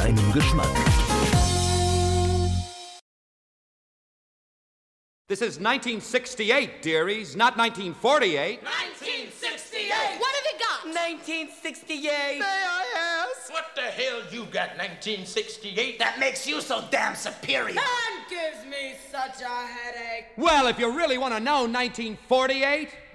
deinem Geschmack. This is 1968, dearies, not 1948. 1968! What have you got? 1968! May I ask? What the hell you got, 1968? That makes you so damn superior! And gives me such a headache. Well, if you really want to know 1948,